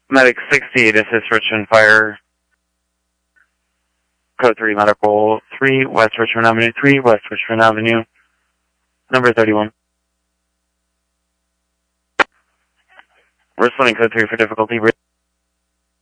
Medic 68, assist Richmond Fire. Code 3, Medical 3, West Richmond Avenue 3, West Richmond Avenue, number 31. Responding Code 3 for difficulty.